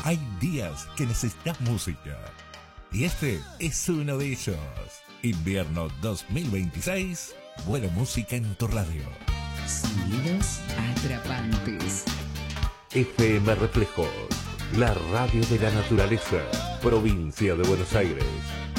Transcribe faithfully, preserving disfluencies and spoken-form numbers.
Hay días que necesitas música. Y este es uno de ellos. Invierno dos mil veintiséis. Buena música en tu radio. Sonidos atrapantes. F M Reflejos, la radio de la naturaleza, provincia de Buenos Aires.